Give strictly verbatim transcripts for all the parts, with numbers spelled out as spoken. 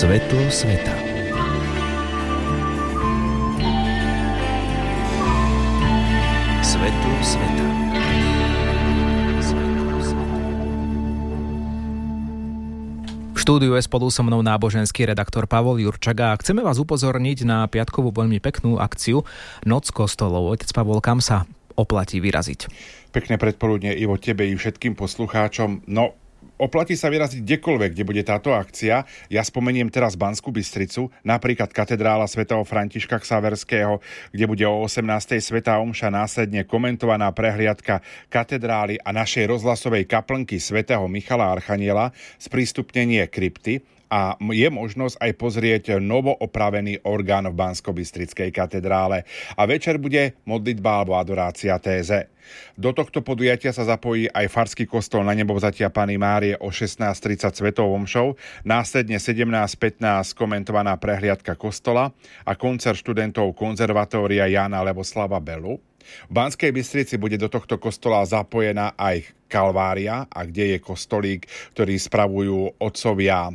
Svetlo sveta. Svetlo sveta. V štúdiu je spolu so mnou náboženský redaktor Pavol Jurčaga a chceme vás upozorniť na piatkovú veľmi peknú akciu Noc kostolov. Otec Pavol, kam sa oplatí vyraziť? Pekné predpoludne, Ivo, tebe i všetkým poslucháčom. No, oplatí sa vyraziť kdekoľvek, kde bude táto akcia. Ja spomeniem teraz Banskú Bystricu, napríklad katedrála svätého Františka Xaverského, kde bude o osemnástej svätá omša, následne komentovaná prehliadka katedrály a našej rozhlasovej kaplnky svätého Michala Archaniela, sprístupnenie krypty a je možnosť aj pozrieť novo opravený orgán v Banskobystrickej katedrále. A večer bude modlitba alebo adorácia téze. Do tohto podujatia sa zapojí aj farský kostol Na Nebovzatia Panny Márie o šestnásť tridsať svetou omšou, následne sedemnásť pätnásť komentovaná prehliadka kostola a koncert študentov konzervatória Jána Leboslava Belu. V Banskej Bystrici bude do tohto kostola zapojená aj Kalvária, a kde je kostolík, ktorý spravujú otcovia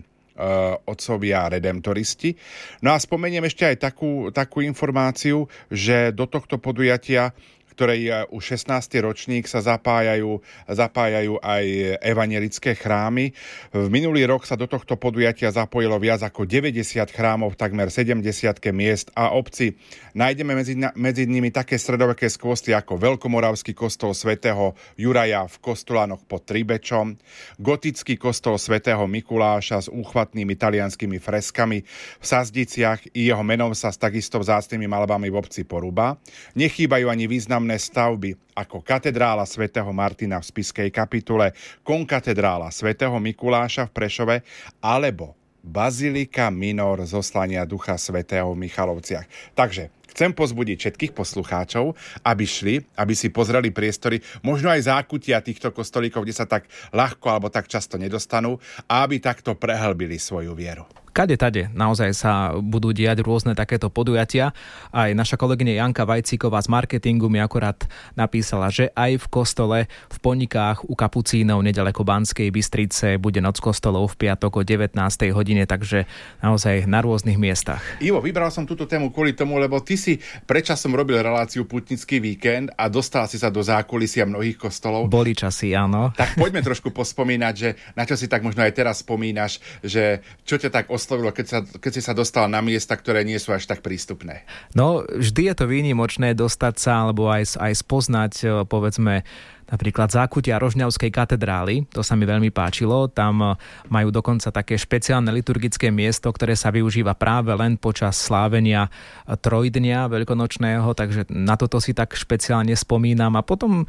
otcovia redemptoristi. No a spomeniem ešte aj takú, takú informáciu, že do tohto podujatia, ktorej je už šestnásty ročník, sa zapájajú, zapájajú aj evanjelické chrámy. V minulý rok sa do tohto podujatia zapojilo viac ako deväťdesiat chrámov, takmer sedemdesiatke miest a obcí. Nájdeme medzi, medzi nimi také stredoveké skvosty ako Veľkomoravský kostol svätého Juraja v Kostolanoch pod Tribečom, gotický kostol svätého Mikuláša s úchvatnými talianskými freskami v Sazdiciach i jeho menom sa s takisto vzácnymi malbami v obci Poruba. Nechýbajú ani významné stavby ako katedrála svätého Martina v Spišskej kapitule, konkatedrála svätého Mikuláša v Prešove alebo bazilika minor zoslania Ducha svätého v Michalovciach. Takže chcem pozbudiť všetkých poslucháčov, aby šli, aby si pozreli priestory, možno aj zákutia týchto kostolíkov, kde sa tak ľahko alebo tak často nedostanú, a aby takto prehlbili svoju vieru. Kade tade naozaj sa budú diať rôzne takéto podujatia. Aj naša kolegyňa Janka Vajcíková z marketingu mi akorát napísala, že aj v kostole v Ponikách u Kapucínov nedaleko Banskej Bystrice bude Noc kostolov v piatok o devätnástej hodine, takže naozaj na rôznych miestach. Ivo, vybral som túto tému kvôli tomu, lebo ty si predčasom robil reláciu Pútnický víkend a dostal si sa do zákulisia mnohých kostolov. Boli časy, áno. Tak poďme trošku pospomínať, že na čo si tak možno aj teraz spomínaš, že čo ťa tak oslovilo, keď, sa, keď si sa dostal na miesta, ktoré nie sú až tak prístupné? No, vždy je to výnimočné dostať sa, alebo aj, aj spoznať, povedzme, napríklad zákutia Rožňavskej katedrály, to sa mi veľmi páčilo. Tam majú dokonca také špeciálne liturgické miesto, ktoré sa využíva práve len počas slávenia trojdnia veľkonočného, takže na toto si tak špeciálne spomínam. A potom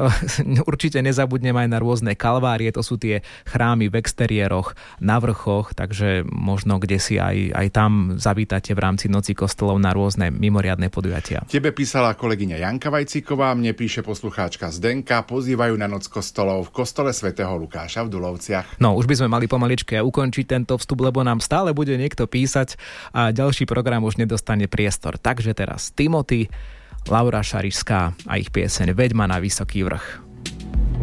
uh, určite nezabudnem aj na rôzne kalvárie, to sú tie chrámy v exteriéroch, na vrchoch, takže možno kde si aj, aj tam zavítate v rámci Noci kostolov na rôzne mimoriadne podujatia. Tebe písala kolegyňa Janka Vajcíková, mne píše poslucháčka Zdenka, pozývajú na Noc kostolov v kostole svätého Lukáša v Dulovciach. No, už by sme mali pomaličke ukončiť tento vstup, lebo nám stále bude niekto písať a ďalší program už nedostane priestor. Takže teraz Timothy, Laura Šarišská a ich pieseň Veď ma na vysoký vrch.